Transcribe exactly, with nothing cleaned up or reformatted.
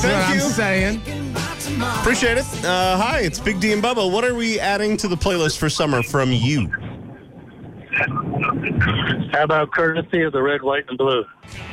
That's Thank what you. I'm saying. Appreciate it. Uh, hi, it's Big D and Bubba. What are we adding to the playlist for summer from you? How about courtesy of the red, white, and blue?